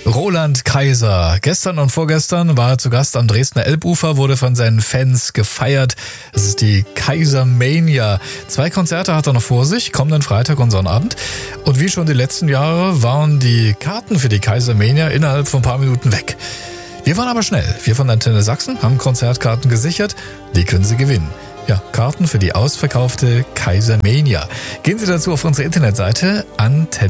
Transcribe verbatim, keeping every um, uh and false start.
Roland Kaiser. Gestern und vorgestern war er zu Gast am Dresdner Elbufer, wurde von seinen Fans gefeiert. Es ist die Kaisermania. Zwei Konzerte hat er noch vor sich, kommenden Freitag und Sonnabend. Und wie schon die letzten Jahre waren die Karten für die Kaisermania innerhalb von ein paar Minuten weg. Wir waren aber schnell. Wir von Antenne Sachsen haben Konzertkarten gesichert. Die können Sie gewinnen. Ja, Karten für die ausverkaufte Kaisermania. Gehen Sie dazu auf unsere Internetseite Antenne.